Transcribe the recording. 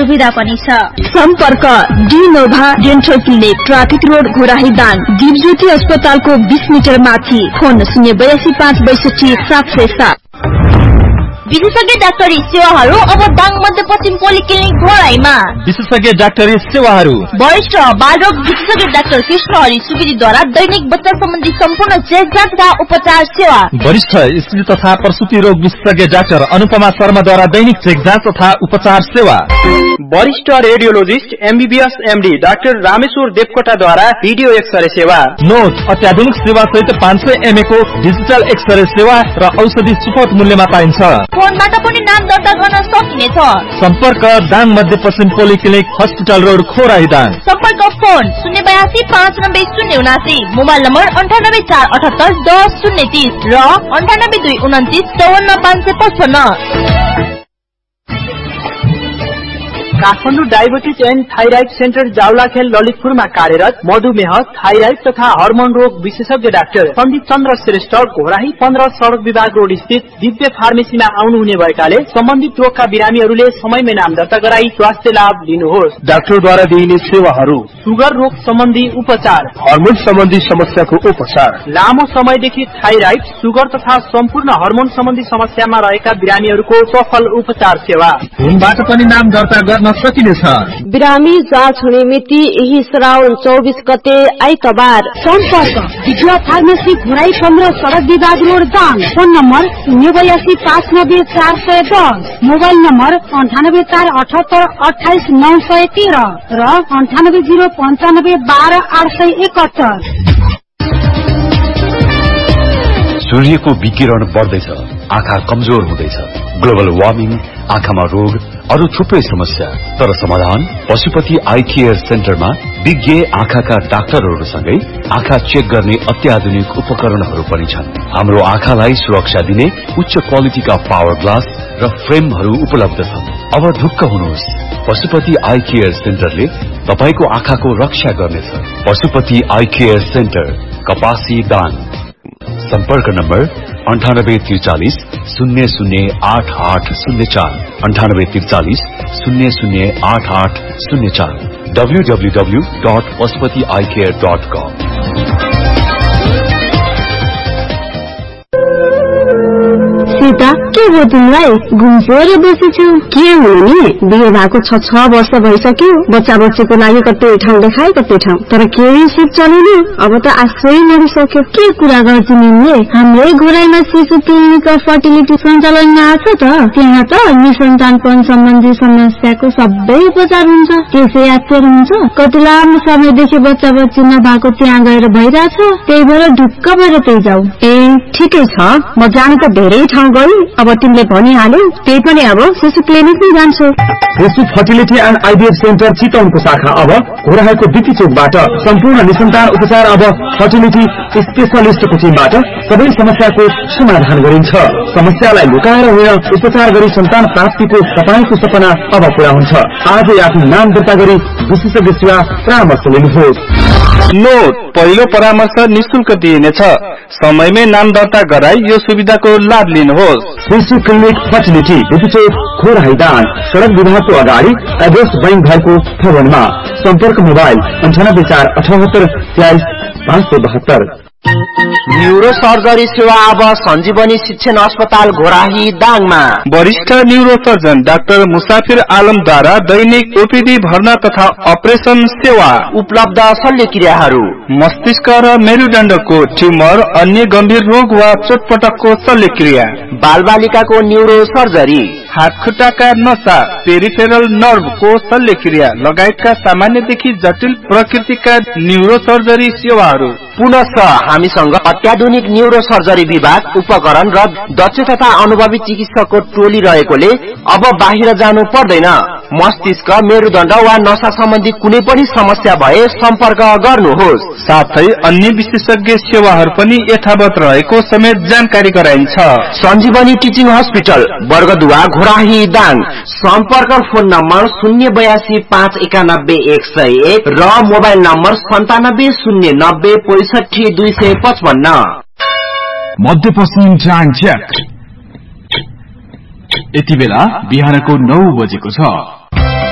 सुविधा पनि छ। सम्पर्क डिनोभा dental clinic, traffic road, Ghorahi Dang, Dipjyoti अस्पतालको 20 मिटर माथि। फोन 082 562 707। विशेषज्ञ डाक्टरी सेवाहरू अब दाङ मध्यपश्चिम पोलिक्लिनिक घोराईमा। विशेषज्ञ डाक्टरी सेवाहरू वरिष्ठ बालरोग विशेषज्ञ डाक्टर कृष्णहरि सुवेदीद्वारा दैनिक बच्चा सम्बन्धी सम्पूर्ण चेकजाँच तथा उपचार सेवा। वरिष्ठ स्त्री तथा प्रसूति रोग विशेषज्ञ डाक्टर अनुपमा शर्माद्वारा दैनिक चेकजाँच तथा उपचार सेवा। वरिष्ठ radiologist MBBS MD doctor Rameshwar देवकोटाद्वारा video x-ray सेवा। नोट अत्याधुनिक सेवा सहित 500 mA को डिजिटल एक्सरे सेवा र औषधि सुपथ मूल्यमा पाइन्छ। फोनबाट पनि नाम दर्ता गर्न सकिनेछ। सम्पर्क दाङ मध्यपश्चिम polyclinic, hospital road, Ghorahi Dang. सम्पर्क फोन 082 590 079, मोबाइल नम्बर 98 478 10 030 र 98 2 29 54 555। Kathmandu diabetes and thyroid centre Jawalakhel ललितपुरमा कार्यरत मधुमेह, थाइराइड तथा हर्मोन रोग विशेषज्ञ डाक्टर सन्दीप चन्द्र श्रेष्ठ घोराही 15 सड़क विभाग रोड स्थित दिव्य फार्मेसीमा आउनुहुने भएकाले सम्बन्धित रोगका बिरामीहरूले समयमै नाम दर्ता गराई स्वास्थ्य लाभ लिनुहोस्। डाक्टरद्वारा दिइने सेवाहरू: सुगर रोग सम्बन्धी उपचार, हर्मोन सम्बन्धी समस्याको उपचार, लामो समयदेखि थाइराइड, सुगर तथा सम्पूर्ण हर्मोन सम्बन्धी समस्यामा रहेका बिरामीहरूको सफल उपचार सेवा। फोनबाट पनि नाम दर्ता गर्न सकिनेछ। बिरामी जाँच हुने मिति यही श्रावण 24 गते आइतबार। सम्पर्क दिव्य फार्मेसी घोराई 15 सड़क विभाग road Dang. Phone number 082 590 410, mobile number 98 478 28 913 र 98 095 12 871। सूर्यको विकिरण बढ्दैछ, आँखा कमजोर हुँदैछ, ग्लोबल वार्मिङ, आँखामा रोग, अरू थुप्रै समस्या। तर समाधान पशुपति आई केयर सेन्टरमा विज्ञ आँखाका डाक्टरहरूसँगै आँखा चेक गर्ने अत्याधुनिक उपकरणहरू पनि छन्। हाम्रो आँखालाई सुरक्षा दिने उच्च क्वालिटीका पावर ग्लास र फ्रेमहरू उपलब्ध छन्। अब ढुक्क हुनुहोस्, पशुपति आई केयर सेन्टरले तपाईको आँखाको रक्षा गर्नेछ। पशुपति आई केयर सेन्टर, कपासी दाङ। सम्पर्क नम्बर 9843 008804, 9843 008804, www.pashupatieyecare.com। सीता के भयो तिमीलाई? घुम्छोरे बसेछु। के हुनु नि, बिहे भएको 6 वर्ष भइसक्यो। बच्चा बच्चीको लागि कतै ठाउँ देखाए कतै ठाउँ, तर केही सिप चलेन। अब त आश्रै मरिसक्यो। के कुरा गर्छु निले? हाम्रै घोराईमा शिशु क्लिनिक र फर्टिलिटी सञ्चालनमा आछ त। त्यहाँ त निसन्तानपन सम्बन्धी समस्याको सबै उपचार हुन्छ। त्यसै यात्रा हुन्छ। कति लामो समयदेखि बच्चा बच्ची नभएको त्यहाँ गएर भइरहेछ। त्यही भएर ढुक्क भएर त्यही जाऊ। ए ठिकै छ, म जानु त धेरै ठाउँ गई। अब तिमीले भनिहाल्यौ, त्यही पनि अब शिशु क्लिनिकमै जान्छु। शिशु फर्टिलिटी एन्ड आइभीएफ सेन्टर चितवनको शाखा अब घोराईको बिपी चोकबाट। सम्पूर्ण निसन्तान उपचार अब फर्टिलिटी स्पेशलिस्टको टिमबाट सबै समस्याको समाधान गरिन्छ। समस्यालाई लुकाएर होइन, उपचार गरी सन्तान प्राप्तिको तपाईको सपना अब पूरा हुन्छ। आजै आफ्नो नाम दर्ता गरी विशेषज्ञ सेवा परामर्श लिनुहोस्। नोट पहिलो परामर्श निशुल्क दिइनेछ। समयमै नाम दर्ता गराई यो सुविधाको लाभ लिनुहोस्। शिशु क्लिनिक फर्टिलिटी बिपीचोक घोराही दाङ, सड़क विभागको अगाडि एड्रेस बैंक भएको भवनमा। सम्पर्क मोबाइल 98 478 23 572। न्यूरो सर्जरी सेवा अब सञ्जीवनी शिक्षण अस्पताल घोराही दाङमा। वरिष्ठ न्यूरो सर्जन डाक्टर मुसाफिर आलमद्वारा दैनिक ओपीडी भर्ना तथा अपरेसन सेवा उपलब्ध। शल्यक्रियाहरू: मस्तिष्क र मेरुदण्डको ट्युमर, अन्य गम्भीर रोग वा चोटपटकको शल्यक्रिया, बालबालिकाको न्यूरो सर्जरी, हात खुट्टाका नसा, पेरिफेरल नर्भको शल्यक्रिया लगायतका सामान्यदेखि जटिल प्रकृतिका न्यूरो सर्जरी सेवाहरू। पुनः हामीसँग अत्याधुनिक न्यूरो सर्जरी विभाग, उपकरण र दक्ष तथा अनुभवी चिकित्सकको टोली रहेकोले अब बाहिर जानु पर्दैन। मस्तिष्क, मेरुदण्ड वा नसा सम्बन्धी कुनै पनि समस्या भए सम्पर्क गर्नुहोस्। साथै अन्य विशेषज्ञ सेवाहरू पनि यथावत रहेको समेत जानकारी गराइन्छ। सञ्जीवनी टिचिङ हस्पिटल, बर्गदुवा, घोराही दाङ। सम्पर्क फोन नम्बर 082 591 101 र मोबाइल नम्बर 97 090 65 255। मध्यपश्चिम टाइम चेक। यति बेला बिहानको 9 बजेको छ।